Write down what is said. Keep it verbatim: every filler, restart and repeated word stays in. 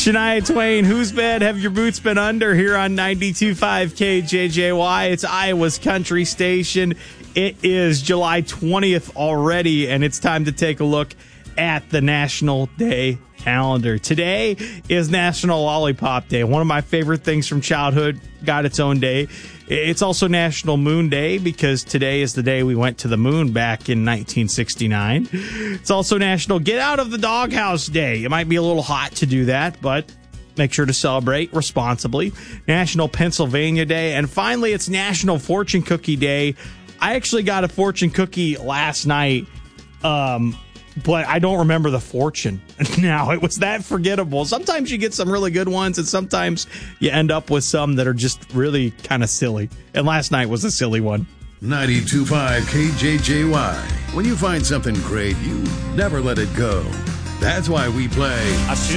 Shania Twain, whose bed have your boots been under here on ninety-two point five K J J Y? It's Iowa's country station. It is July twentieth already, and it's time to take a look at the National Day calendar. Today is National Lollipop Day. One of my favorite things from childhood got its own day. It's also National Moon Day because today is the day we went to the moon back in nineteen sixty-nine. It's also National Get Out of the Doghouse Day. It might be a little hot to do that, but make sure to celebrate responsibly. National Pennsylvania Day. And finally, it's National Fortune Cookie Day. I actually got a fortune cookie last night, um, but I don't remember the fortune now. It was that forgettable. Sometimes you get some really good ones, and sometimes you end up with some that are just really kind of silly. And last night was a silly one. ninety-two point five K J J Y. When you find something great, you never let it go. That's why we play